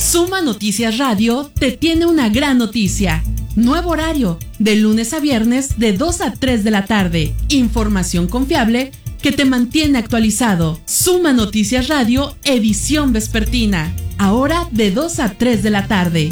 Suma Noticias Radio te tiene una gran noticia. Nuevo horario, de lunes a viernes de 2 a 3 de la tarde. Información confiable que te mantiene actualizado. Suma Noticias Radio, edición vespertina. Ahora de 2 a 3 de la tarde.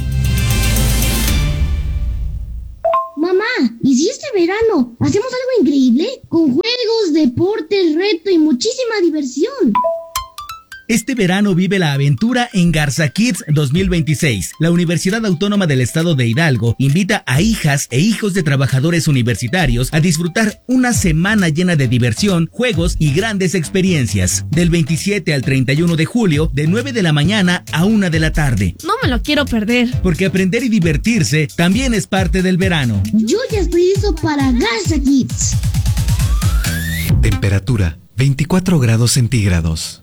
Mamá, ¿y si este verano hacemos algo increíble? Con juegos, deportes, reto y muchísima diversión. Este verano vive la aventura en Garza Kids 2026. La Universidad Autónoma del Estado de Hidalgo invita a hijas e hijos de trabajadores universitarios a disfrutar una semana llena de diversión, juegos y grandes experiencias. Del 27 al 31 de julio, de 9 de la mañana a 1 de la tarde. No me lo quiero perder. Porque aprender y divertirse también es parte del verano. Yo ya estoy listo para Garza Kids. Temperatura 24 grados centígrados.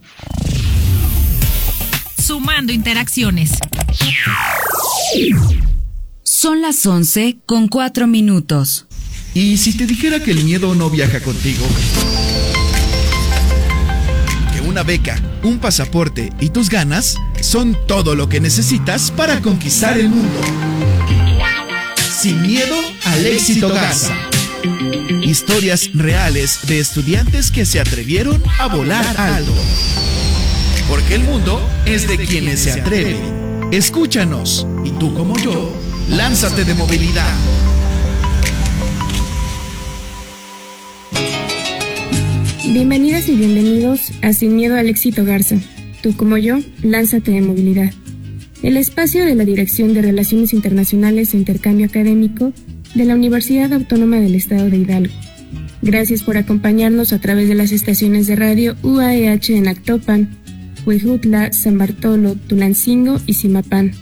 Sumando interacciones. Son las 11:04. ¿Y si te dijera que el miedo no viaja contigo? Que una beca, un pasaporte y tus ganas son todo lo que necesitas para conquistar el mundo. Sin miedo al éxito Garza. Historias reales de estudiantes que se atrevieron a volar alto. Porque el mundo es de quienes se atreven. Escúchanos, y tú como yo, lánzate de movilidad. Bienvenidas y bienvenidos a Sin Miedo al Éxito Garza. Tú como yo, lánzate de movilidad. El espacio de la Dirección de Relaciones Internacionales e Intercambio Académico de la Universidad Autónoma del Estado de Hidalgo. Gracias por acompañarnos a través de las estaciones de radio UAEH en Actopan, Huejutla, San Bartolo, Tulancingo y Zimapán.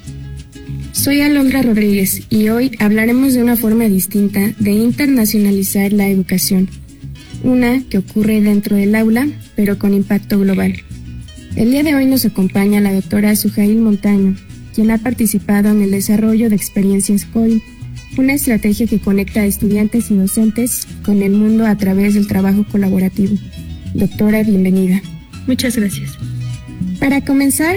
Soy Alondra Rodríguez y hoy hablaremos de una forma distinta de internacionalizar la educación, una que ocurre dentro del aula, pero con impacto global. El día de hoy nos acompaña la doctora Sujail Montaño, quien ha participado en el desarrollo de experiencias COIL, una estrategia que conecta a estudiantes y docentes con el mundo a través del trabajo colaborativo. Doctora, bienvenida. Muchas gracias. Para comenzar,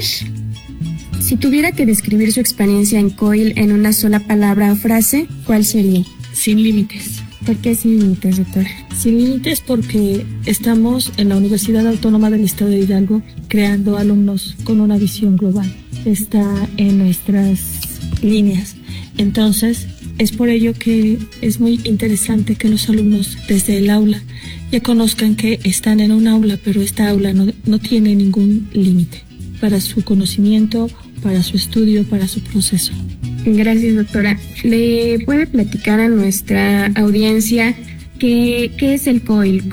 si tuviera que describir su experiencia en COIL en una sola palabra o frase, ¿cuál sería? Sin límites. ¿Por qué sin límites, doctora? Sin límites porque estamos en la Universidad Autónoma del Estado de Hidalgo creando alumnos con una visión global. Está en nuestras líneas. Entonces, es por ello que es muy interesante que los alumnos desde el aula ya conozcan que están en un aula, pero esta aula no tiene ningún límite para su conocimiento, para su estudio, para su proceso. Gracias, doctora. ¿Le puede platicar a nuestra audiencia qué es el COIL?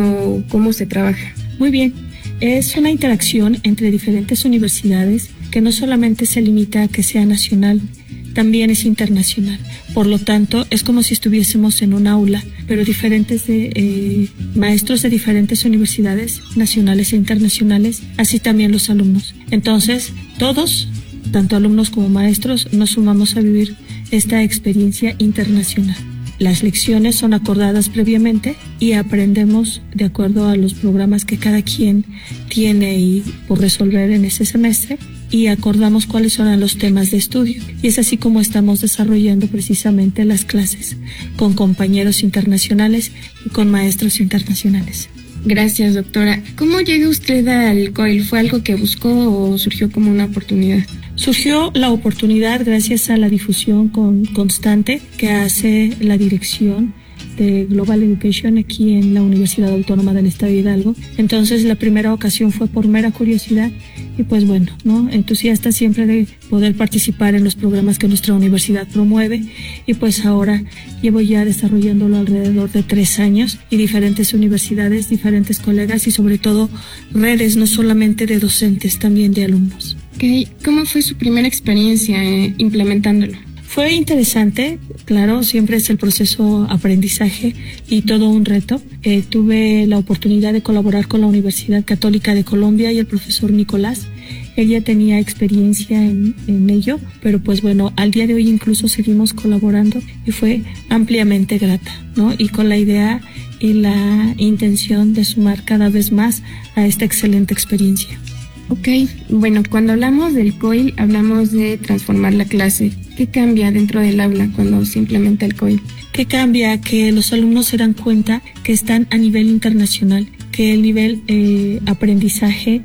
¿Cómo se trabaja? Muy bien. Es una interacción entre diferentes universidades que no solamente se limita a que sea nacional, también es internacional. Por lo tanto, es como si estuviésemos en un aula, pero diferentes maestros de diferentes universidades nacionales e internacionales, así también los alumnos. Entonces, todos, tanto alumnos como maestros, nos sumamos a vivir esta experiencia internacional. Las lecciones son acordadas previamente y aprendemos de acuerdo a los programas que cada quien tiene y por resolver en ese semestre, y acordamos cuáles son los temas de estudio. Y es así como estamos desarrollando precisamente las clases con compañeros internacionales y con maestros internacionales. Gracias, doctora. ¿Cómo llega usted al COIL? ¿Fue algo que buscó o surgió como una oportunidad? Surgió la oportunidad gracias a la difusión constante que hace la dirección de Global Education aquí en la Universidad Autónoma del Estado de Hidalgo. Entonces, la primera ocasión fue por mera curiosidad y pues bueno, ¿no? Entusiasta siempre de poder participar en los programas que nuestra universidad promueve, y pues ahora llevo ya desarrollándolo alrededor de 3 años, y diferentes universidades, diferentes colegas y sobre todo redes, no solamente de docentes, también de alumnos. Okay. ¿Cómo fue su primera experiencia implementándolo? Fue interesante, claro, siempre es el proceso aprendizaje y todo un reto. Tuve la oportunidad de colaborar con la Universidad Católica de Colombia y el profesor Nicolás. Ella tenía experiencia en ello, pero pues bueno, al día de hoy incluso seguimos colaborando y fue ampliamente grata, ¿no? Y con la idea y la intención de sumar cada vez más a esta excelente experiencia. Ok, bueno, cuando hablamos del COIL, hablamos de transformar la clase. ¿Qué cambia dentro del aula cuando se implementa el COIL? ¿Qué cambia? Que los alumnos se dan cuenta que están a nivel internacional, que el nivel aprendizaje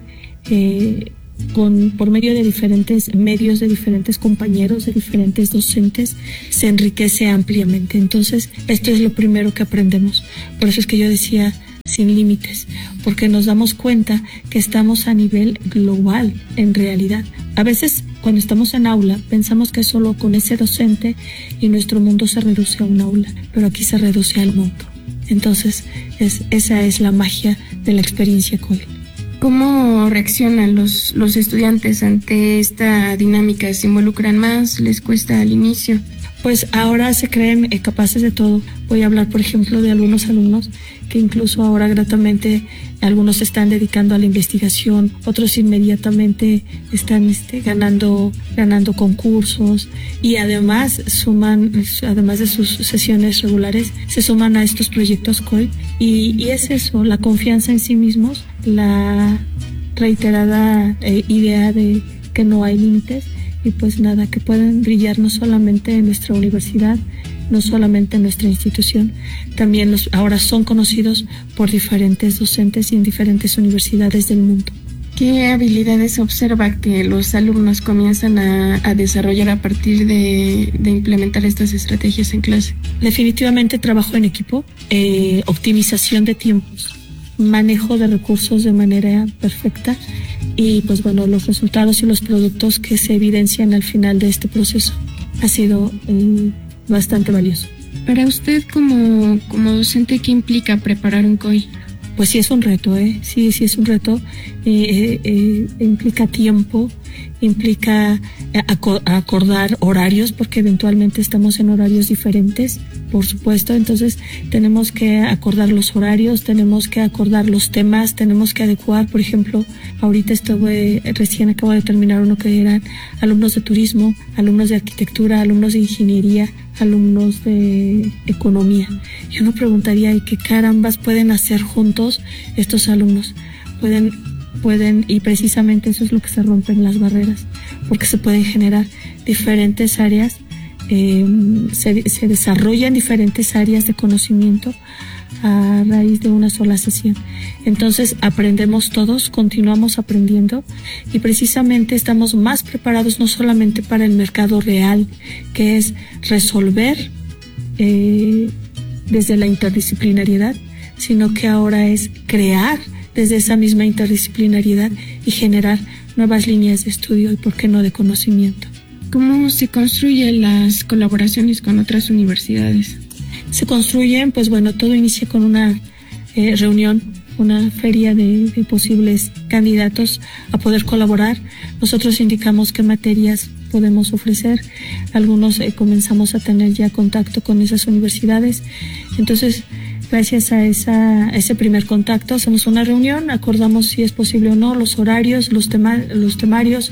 por medio de diferentes medios, de diferentes compañeros, de diferentes docentes, se enriquece ampliamente. Entonces, esto es lo primero que aprendemos. Por eso es que yo decía sin límites, porque nos damos cuenta que estamos a nivel global en realidad. A veces cuando estamos en aula pensamos que solo con ese docente y nuestro mundo se reduce a un aula, pero aquí se reduce al mundo. Entonces esa es la magia de la experiencia COIL. ¿Cómo reaccionan los estudiantes ante esta dinámica? ¿Se involucran más? ¿Les cuesta al inicio? Pues ahora se creen capaces de todo. Voy a hablar, por ejemplo, de algunos alumnos que incluso ahora gratamente algunos se están dedicando a la investigación, otros inmediatamente están ganando concursos y además de sus sesiones regulares, se suman a estos proyectos COIL y es eso, la confianza en sí mismos, la reiterada idea de que no hay límites y pues nada, que pueden brillar no solamente en nuestra universidad, no solamente en nuestra institución, también ahora son conocidos por diferentes docentes y en diferentes universidades del mundo. ¿Qué habilidades observa que los alumnos comienzan a desarrollar a partir de implementar estas estrategias en clase? Definitivamente trabajo en equipo, optimización de tiempos, manejo de recursos de manera perfecta y pues bueno, los resultados y los productos que se evidencian al final de este proceso ha sido bastante valioso. Para usted como docente, ¿qué implica preparar un COIL? Pues sí es un reto, sí es un reto, implica tiempo, implica acordar horarios, porque eventualmente estamos en horarios diferentes, por supuesto, entonces tenemos que acordar los horarios, tenemos que acordar los temas, tenemos que adecuar, por ejemplo, ahorita recién acabo de terminar uno que eran alumnos de turismo, alumnos de arquitectura, alumnos de ingeniería, alumnos de economía. Yo me preguntaría, ¿y qué carambas pueden hacer juntos estos alumnos? Pueden, y precisamente eso es lo que se rompen las barreras, porque se pueden generar diferentes áreas, se desarrollan diferentes áreas de conocimiento a raíz de una sola sesión. Entonces aprendemos todos, continuamos aprendiendo y precisamente estamos más preparados no solamente para el mercado real, que es resolver desde la interdisciplinariedad, sino que ahora es crear desde esa misma interdisciplinariedad y generar nuevas líneas de estudio y, por qué no, de conocimiento. ¿Cómo se construyen las colaboraciones con otras universidades? Se construyen, pues bueno, todo inicia con una reunión, una feria de posibles candidatos a poder colaborar. Nosotros indicamos qué materias podemos ofrecer. Algunos comenzamos a tener ya contacto con esas universidades. Entonces, gracias a ese primer contacto, hacemos una reunión, acordamos si es posible o no, los horarios, los temarios,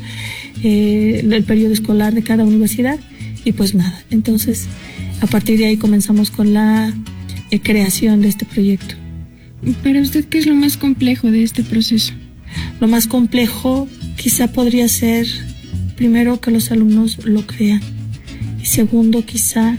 el periodo escolar de cada universidad y pues nada. Entonces, a partir de ahí comenzamos con la creación de este proyecto. Para usted, ¿qué es lo más complejo de este proceso? Lo más complejo quizá podría ser, primero, que los alumnos lo crean y segundo, quizá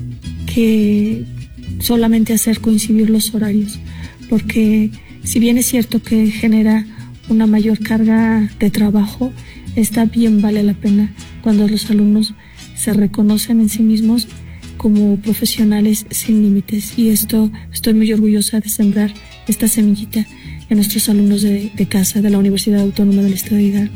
que solamente hacer coincidir los horarios, porque si bien es cierto que genera una mayor carga de trabajo, esta bien vale la pena cuando los alumnos se reconocen en sí mismos como profesionales sin límites, y esto estoy muy orgullosa de sembrar esta semillita en nuestros alumnos de casa de la Universidad Autónoma del Estado de Hidalgo.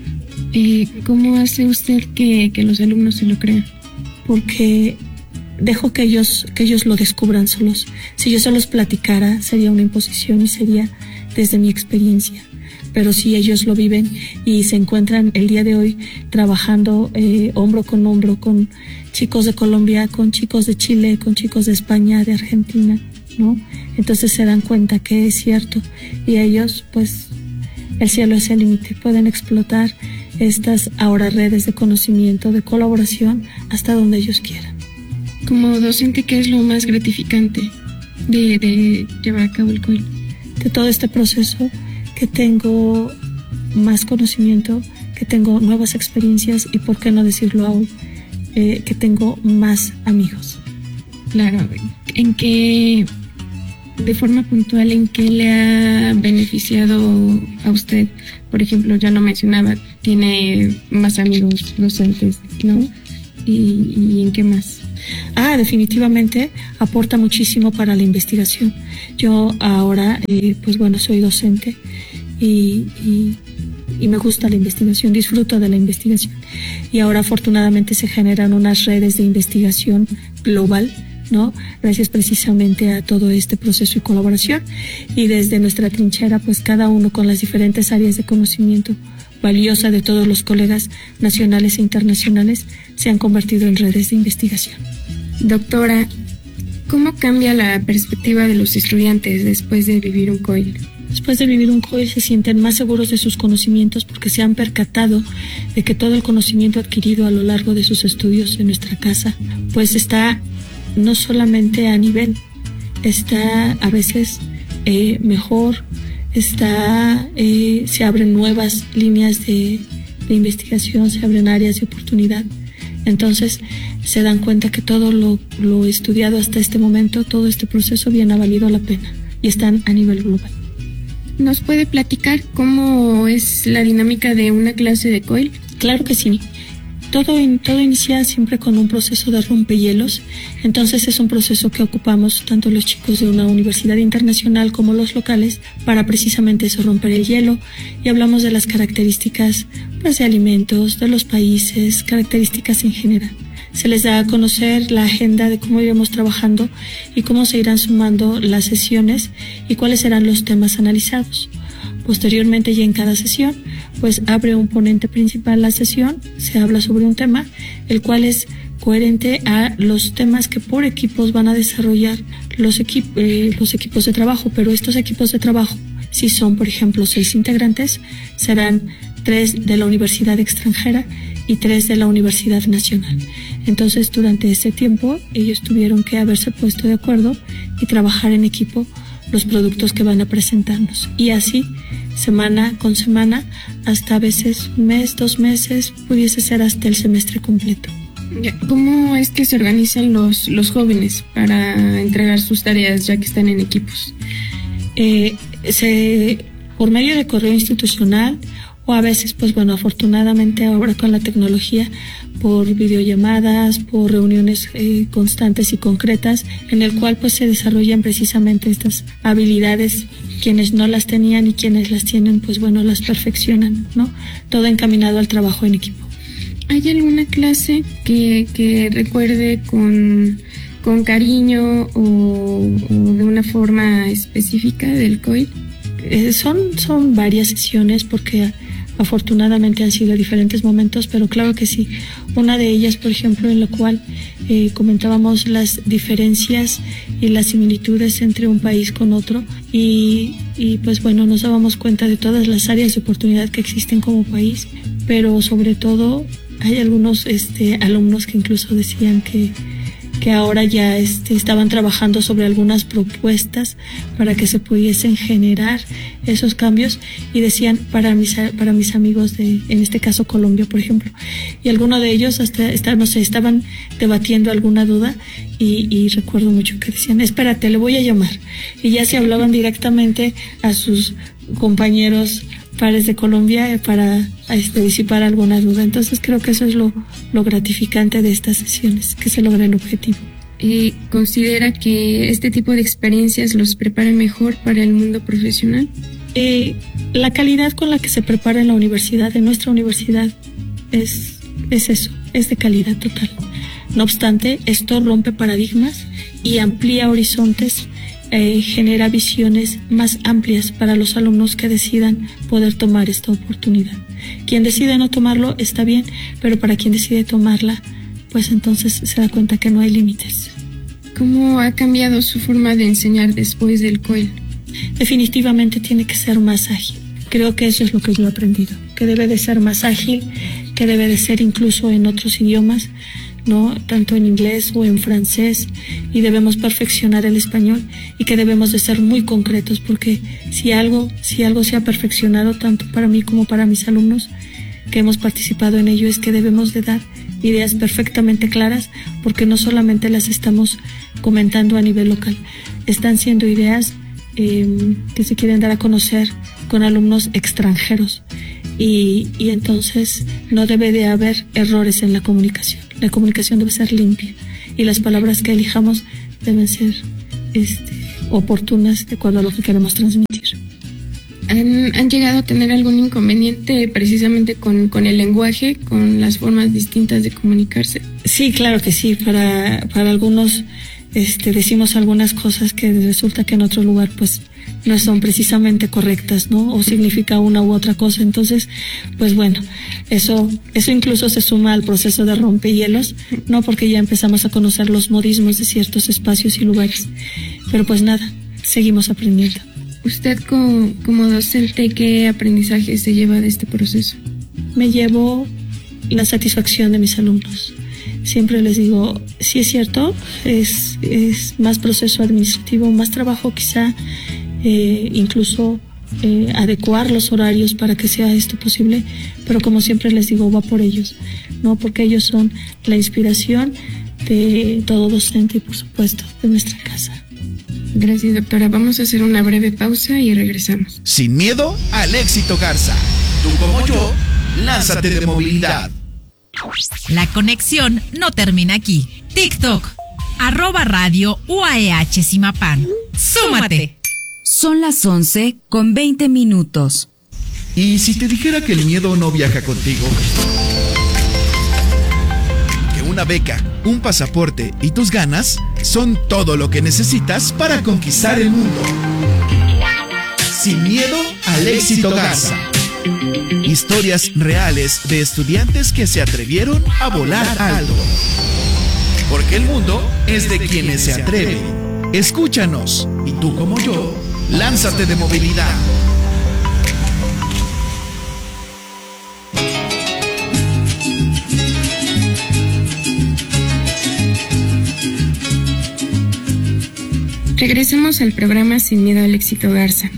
¿Cómo hace usted que los alumnos se lo crean? Porque dejo que ellos lo descubran solos. Si yo se los platicara, sería una imposición y sería desde mi experiencia. Pero si ellos lo viven y se encuentran el día de hoy trabajando hombro con chicos de Colombia, con chicos de Chile, con chicos de España, de Argentina, ¿no? Entonces se dan cuenta que es cierto y ellos, pues, el cielo es el límite. Pueden explotar estas ahora redes de conocimiento, de colaboración, hasta donde ellos quieran. Como docente, ¿qué es lo más gratificante de llevar a cabo el COIL? De todo este proceso, que tengo más conocimiento, que tengo nuevas experiencias y, por qué no decirlo aún, que tengo más amigos. Claro, ¿en qué, de forma puntual, en qué le ha beneficiado a usted? Por ejemplo, ya lo mencionaba, tiene más amigos docentes, ¿no? ¿Y en qué más? Definitivamente aporta muchísimo para la investigación. Yo ahora, pues bueno, soy docente y me gusta la investigación, disfruto de la investigación. Y ahora afortunadamente se generan unas redes de investigación global, ¿no? Gracias precisamente a todo este proceso y colaboración. Y desde nuestra trinchera, pues cada uno con las diferentes áreas de conocimiento valiosa de todos los colegas nacionales e internacionales se han convertido en redes de investigación. Doctora, ¿cómo cambia la perspectiva de los estudiantes después de vivir un COIL? Después de vivir un COIL se sienten más seguros de sus conocimientos porque se han percatado de que todo el conocimiento adquirido a lo largo de sus estudios en nuestra casa, pues está no solamente a nivel, está a veces mejor, se abren nuevas líneas de investigación, se abren áreas de oportunidad. Entonces se dan cuenta que todo lo estudiado hasta este momento, todo este proceso bien ha valido la pena y están a nivel global. ¿Nos puede platicar cómo es la dinámica de una clase de COIL? Claro que sí. Todo inicia siempre con un proceso de rompehielos. Entonces es un proceso que ocupamos tanto los chicos de una universidad internacional como los locales para precisamente eso, romper el hielo. Y hablamos de las características, pues, de alimentos, de los países, características en general. Se les da a conocer la agenda de cómo iremos trabajando y cómo se irán sumando las sesiones y cuáles serán los temas analizados. Posteriormente, ya en cada sesión, pues abre un ponente principal la sesión, se habla sobre un tema, el cual es coherente a los temas que por equipos van a desarrollar los equipos de trabajo, pero estos equipos de trabajo, si son, por ejemplo, 6 integrantes, serán 3 de la universidad extranjera y 3 de la Universidad Nacional. Entonces, durante ese tiempo, ellos tuvieron que haberse puesto de acuerdo y trabajar en equipo los productos que van a presentarnos. Y así, semana con semana, hasta a veces un mes, 2 meses, pudiese ser hasta el semestre completo. ¿Cómo es que se organizan los jóvenes para entregar sus tareas ya que están en equipos? Por medio de correo institucional, o a veces, pues bueno, afortunadamente ahora con la tecnología, por videollamadas, por reuniones constantes y concretas, en el cual pues se desarrollan precisamente estas habilidades. Quienes no las tenían y quienes las tienen, pues bueno, las perfeccionan, ¿no? Todo encaminado al trabajo en equipo. ¿Hay alguna clase que recuerde con cariño o de una forma específica del COIL? Son varias sesiones porque afortunadamente han sido diferentes momentos, pero claro que sí. Una de ellas, por ejemplo, en la cual comentábamos las diferencias y las similitudes entre un país con otro y pues bueno, nos dábamos cuenta de todas las áreas de oportunidad que existen como país, pero sobre todo hay algunos alumnos que incluso decían que ahora ya estaban trabajando sobre algunas propuestas para que se pudiesen generar esos cambios y decían para mis amigos en este caso Colombia, por ejemplo, y algunos de ellos estaban debatiendo alguna duda y recuerdo mucho que decían, espérate, le voy a llamar, y ya se hablaban directamente a sus compañeros pares de Colombia para disipar alguna duda. Entonces creo que eso es lo gratificante de estas sesiones, que se logra el objetivo. ¿Considera que este tipo de experiencias los prepara mejor para el mundo profesional? La calidad con la que se prepara en la universidad, en nuestra universidad, es eso, es de calidad total. No obstante, esto rompe paradigmas y amplía horizontes, genera visiones más amplias para los alumnos que decidan poder tomar esta oportunidad. Quien decide no tomarlo está bien, pero para quien decide tomarla, pues entonces se da cuenta que no hay límites. ¿Cómo ha cambiado su forma de enseñar después del COIL? Definitivamente tiene que ser más ágil. Creo que eso es lo que yo he aprendido, que debe de ser más ágil, que debe de ser incluso en otros idiomas. ¿no? Tanto en inglés o en francés, y debemos perfeccionar el español, y que debemos de ser muy concretos, porque si algo se ha perfeccionado tanto para mí como para mis alumnos que hemos participado en ello, es que debemos de dar ideas perfectamente claras, porque no solamente las estamos comentando a nivel local, están siendo ideas que se quieren dar a conocer con alumnos extranjeros, y entonces no debe de haber errores en la comunicación. La comunicación debe ser limpia, y las palabras que elijamos deben ser oportunas de acuerdo a lo que queremos transmitir. ¿Han llegado a tener algún inconveniente precisamente con el lenguaje, con las formas distintas de comunicarse? Sí, claro que sí. Para algunos decimos algunas cosas que resulta que en otro lugar pues no son precisamente correctas, ¿no? O significa una u otra cosa. Entonces, pues bueno, eso incluso se suma al proceso de rompehielos, ¿no? Porque ya empezamos a conocer los modismos de ciertos espacios y lugares. Pero pues nada, seguimos aprendiendo. Usted como docente, ¿qué aprendizaje se lleva de este proceso? Me llevo la satisfacción de mis alumnos. Siempre les digo, sí es cierto, es más proceso administrativo, más trabajo quizá, incluso adecuar los horarios para que sea esto posible, pero como siempre les digo, va por ellos, ¿no? Porque ellos son la inspiración de todo docente y por supuesto de nuestra casa. Gracias, doctora. Vamos a hacer una breve pausa y regresamos. Sin miedo al éxito, Garza. Tú como yo, lánzate de movilidad. La conexión no termina aquí. TikTok, @radio UAEH Zimapán. ¡Súmate! Son las 11:20. ¿Y si te dijera que el miedo no viaja contigo? Que una beca, un pasaporte y tus ganas son todo lo que necesitas para conquistar el mundo. Sin miedo al éxito, Garza. Historias reales de estudiantes que se atrevieron a volar alto. Porque el mundo es de quienes se atreven. Escúchanos, y tú como yo, lánzate de movilidad. Regresemos al programa Sin miedo al éxito, Garza.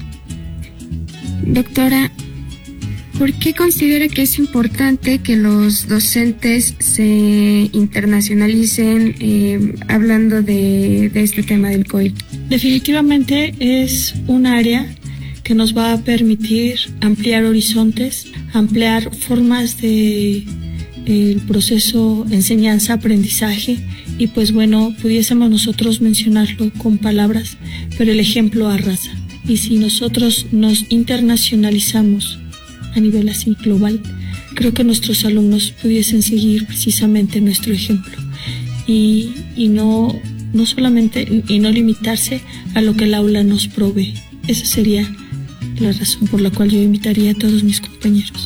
Doctora, ¿por qué considera que es importante que los docentes se internacionalicen hablando de este tema del COIL? Definitivamente es un área que nos va a permitir ampliar horizontes, ampliar formas de el proceso enseñanza-aprendizaje, y pues bueno, pudiésemos nosotros mencionarlo con palabras, pero el ejemplo arrasa. Y si nosotros nos internacionalizamos a nivel así global, creo que nuestros alumnos pudiesen seguir precisamente nuestro ejemplo y no solamente, y no limitarse a lo que el aula nos provee. Esa sería la razón por la cual yo invitaría a todos mis compañeros.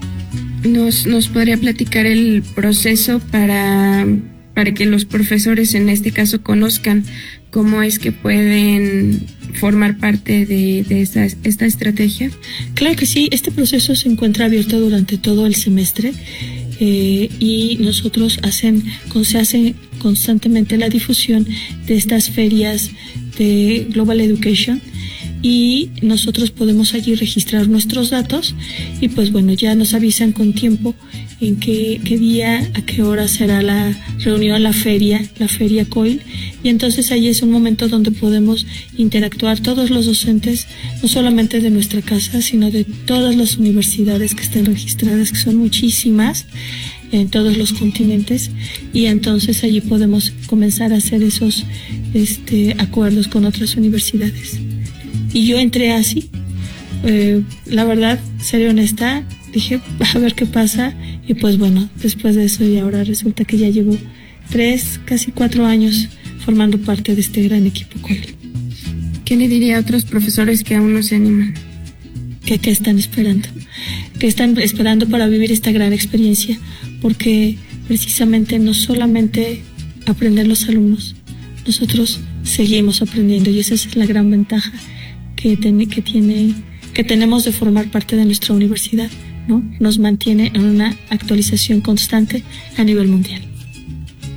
¿Nos podría platicar el proceso para que los profesores en este caso conozcan cómo es que pueden formar parte de esta estrategia? Claro que sí, este proceso se encuentra abierto durante todo el semestre y nosotros se hace constantemente la difusión de estas ferias de Global Education, y nosotros podemos allí registrar nuestros datos, y pues bueno, ya nos avisan con tiempo en qué día, a qué hora será la reunión, la feria COIL, y entonces ahí es un momento donde podemos interactuar todos los docentes, no solamente de nuestra casa, sino de todas las universidades que estén registradas, que son muchísimas en todos los continentes, y entonces allí podemos comenzar a hacer esos acuerdos con otras universidades. Y yo entré así, la verdad, seré honesta, dije, a ver qué pasa, y pues bueno, después de eso y ahora resulta que ya llevo 3, casi 4 años formando parte de este gran equipo COIL. ¿Qué le diría a otros profesores que aún no se animan? ¿Qué están esperando? ¿Qué están esperando para vivir esta gran experiencia? Porque precisamente no solamente aprenden los alumnos, nosotros seguimos aprendiendo, y esa es la gran ventaja que tenemos de formar parte de nuestra universidad, ¿no? Nos mantiene en una actualización constante a nivel mundial.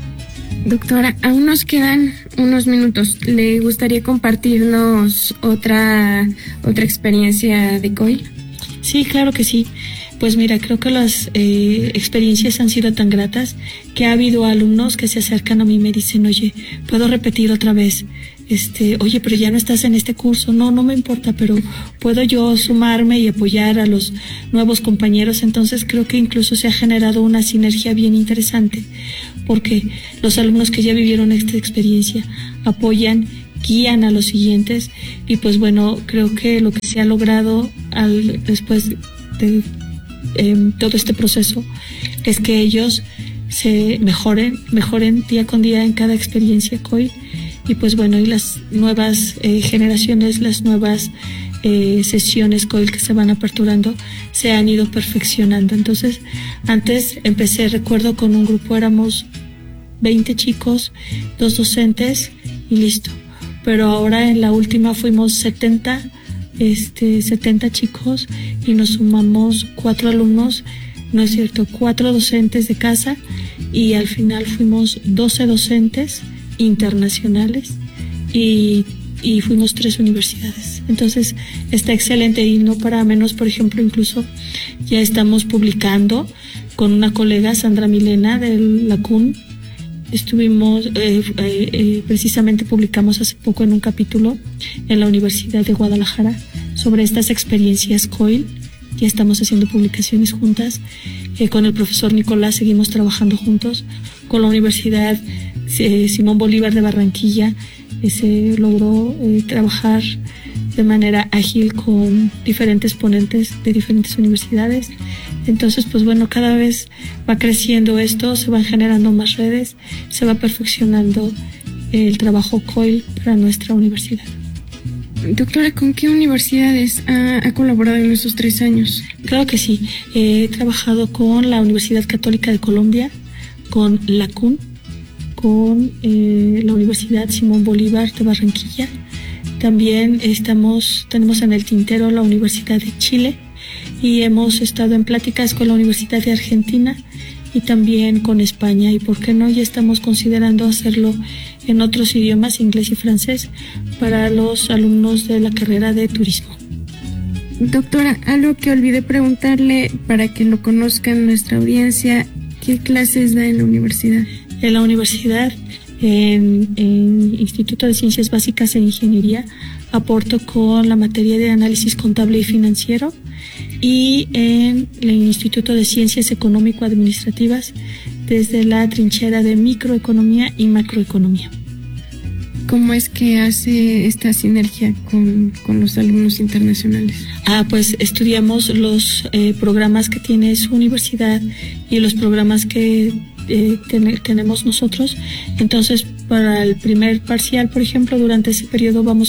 Doctora, aún nos quedan unos minutos. ¿Le gustaría compartirnos otra experiencia de COIL? Sí, claro que sí. Pues mira, creo que las experiencias han sido tan gratas que ha habido alumnos que se acercan a mí y me dicen, oye, ¿puedo repetir otra vez? Oye, pero ya no estás en este curso. No me importa, pero puedo yo sumarme y apoyar a los nuevos compañeros. Entonces creo que incluso se ha generado una sinergia bien interesante, porque los alumnos que ya vivieron esta experiencia apoyan, guían a los siguientes, y pues bueno, creo que lo que se ha logrado después de todo este proceso es que ellos se mejoren día con día en cada experiencia COIL. Y pues bueno, y las nuevas generaciones, las nuevas sesiones COIL que se van aperturando se han ido perfeccionando. Entonces, antes empecé, recuerdo, con un grupo, éramos 20 chicos, 2 docentes y listo. Pero ahora en la última fuimos 70 chicos y nos sumamos 4 alumnos, no es cierto, 4 docentes de casa, y al final fuimos 12 docentes internacionales y fuimos 3 universidades. Entonces está excelente, y no para menos. Por ejemplo, incluso ya estamos publicando con una colega, Sandra Milena de la CUN. Estuvimos, precisamente publicamos hace poco en un capítulo en la Universidad de Guadalajara sobre estas experiencias COIL. Ya estamos haciendo publicaciones juntas. Con el profesor Nicolás seguimos trabajando juntos. Con la Universidad Simón Bolívar de Barranquilla se logró trabajar de manera ágil con diferentes ponentes de diferentes universidades. Entonces, pues bueno, cada vez va creciendo esto, se van generando más redes, se va perfeccionando el trabajo COIL para nuestra universidad. Doctora, ¿con qué universidades ha colaborado en estos 3 años? Claro que sí. He trabajado con la Universidad Católica de Colombia, con la CUN, con la Universidad Simón Bolívar de Barranquilla. También tenemos en el tintero la Universidad de Chile, y hemos estado en pláticas con la Universidad de Argentina y también con España, y por qué no, ya estamos considerando hacerlo en otros idiomas, inglés y francés, para los alumnos de la carrera de turismo. Doctora, algo que olvidé preguntarle para que lo conozcan nuestra audiencia, ¿qué clases da en la universidad? En la universidad, en Instituto de Ciencias Básicas e Ingeniería, aporto con la materia de análisis contable y financiero, y en el Instituto de Ciencias Económico-Administrativas desde la trinchera de microeconomía y macroeconomía. ¿Cómo es que hace esta sinergia con los alumnos internacionales? Pues estudiamos los programas que tiene su universidad y los programas que tenemos nosotros. Entonces, para el primer parcial, por ejemplo, durante ese periodo vamos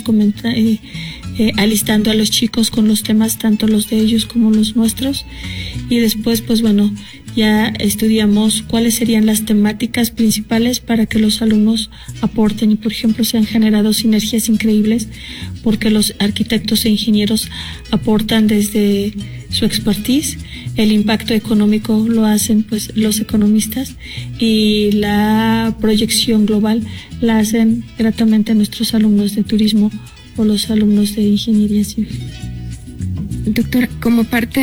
alistando a los chicos con los temas, tanto los de ellos como los nuestros, y después, pues bueno, ya estudiamos cuáles serían las temáticas principales para que los alumnos aporten, y por ejemplo se han generado sinergias increíbles porque los arquitectos e ingenieros aportan desde su expertise, el impacto económico lo hacen pues los economistas, y la proyección global la hacen gratamente nuestros alumnos de turismo o los alumnos de ingeniería civil. Doctora, como parte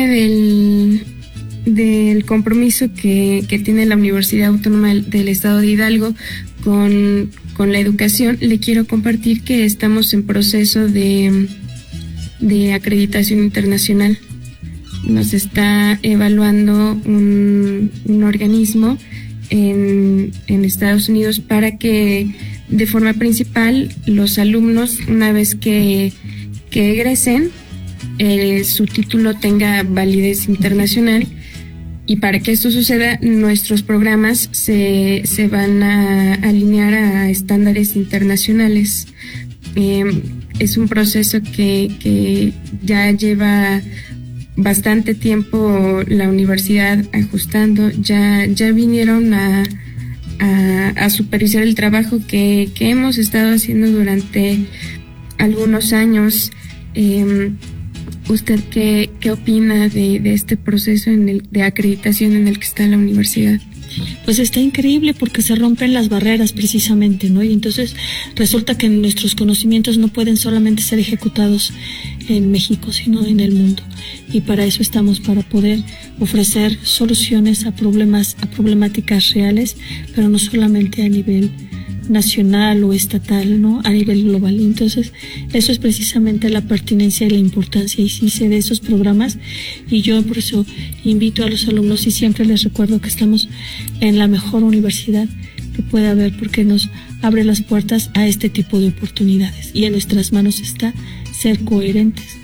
del compromiso que tiene la Universidad Autónoma del Estado de Hidalgo con la educación, le quiero compartir que estamos en proceso de acreditación internacional. Nos está evaluando un organismo en Estados Unidos para que de forma principal los alumnos, una vez que egresen, su título tenga validez internacional, y para que esto suceda nuestros programas se van a alinear a estándares internacionales. Es un proceso que ya lleva bastante tiempo la universidad ajustando. Ya vinieron a supervisar el trabajo que hemos estado haciendo durante algunos años. ¿Usted qué opina de este proceso de acreditación en el que está la universidad? Pues está increíble porque se rompen las barreras precisamente, ¿no? Y entonces resulta que nuestros conocimientos no pueden solamente ser ejecutados en México, sino en el mundo. Y para eso estamos, para poder ofrecer soluciones a problemáticas reales, pero no solamente a nivel nacional o estatal, ¿no? A nivel global. Entonces, eso es precisamente la pertinencia y la importancia, y sí sé de esos programas, y yo por eso invito a los alumnos y siempre les recuerdo que estamos en la mejor universidad que puede haber, porque nos abre las puertas a este tipo de oportunidades, y en nuestras manos está ser coherentes